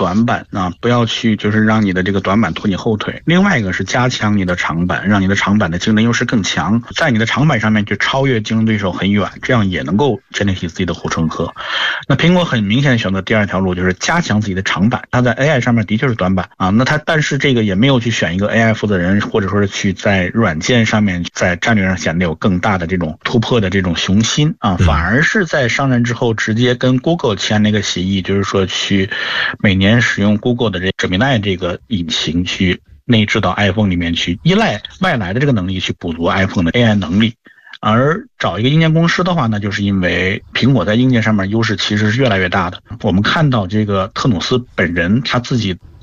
短板啊，不要去就是让你的这个短板拖你后腿。另外一个是加强你的长板，让你的长板的竞争优势更强，在你的长板上面去超越竞争对手很远，这样也能够建立起自己的护城河。那苹果很明显选择第二条路，就是加强自己的长板。它在 AI 上面的确是短板啊，那它但是这个也没有去选一个 AI 负责人，或者说是去在软件上面在战略上显得有更大的这种突破的这种雄心啊，反而是在上任之后直接跟 Google 签了一个协议，就是说去每年使用 Google 的Gemini 这个引擎去内置到 iPhone 里面去，依赖外来的这个能力去补足 iPhone 的 AI 能力。而找一个硬件公司的话呢，就是因为苹果在硬件上面优势其实是越来越大的。我们看到这个特努斯本人他自己